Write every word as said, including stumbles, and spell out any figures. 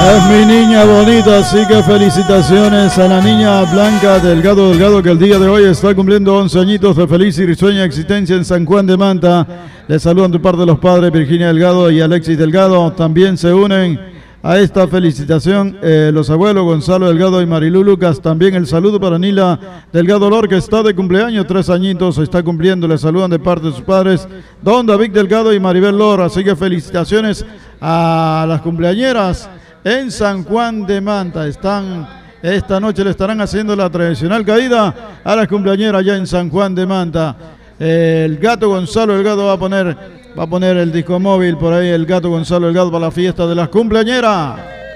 Es mi niña bonita, así que felicitaciones a la niña Blanca Delgado Delgado, que el día de hoy está cumpliendo once añitos de feliz y risueña existencia en San Juan de Manta. Les saludan de parte de los padres Virginia Delgado y Alexis Delgado. También se unen a esta felicitación eh, los abuelos Gonzalo Delgado y Marilu Lucas. También el saludo para Nila Delgado Lor, que está de cumpleaños, tres añitos, está cumpliendo. Les saludan de parte de sus padres Don David Delgado y Maribel Lor. Así que felicitaciones a las cumpleañeras en San Juan de Manta. Están, esta noche le estarán haciendo la tradicional caída a las cumpleañeras allá en San Juan de Manta. El gato Gonzalo Delgado va a poner, va a poner el disco móvil por ahí, el gato Gonzalo Delgado, para la fiesta de las cumpleañeras.